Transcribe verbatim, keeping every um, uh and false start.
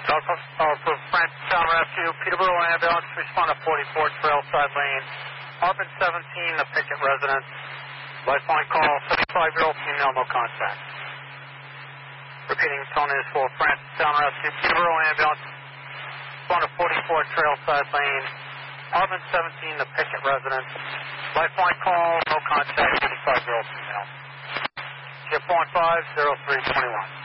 Delta, uh, for Francis Town Rescue, Peterborough ambulance, respond to forty-four Trailside Lane, Arbin seventeen, the Pickett residence. Lifeline call, seventy-five-year-old female, no contact. Repeating, tone is for Francis Town Rescue, Peterborough ambulance, respond to forty-four Trailside Lane, Arbin seventeen, the Pickett residence. Lifeline call, no contact, eighty-five-year-old female. Ship one five zero three two one.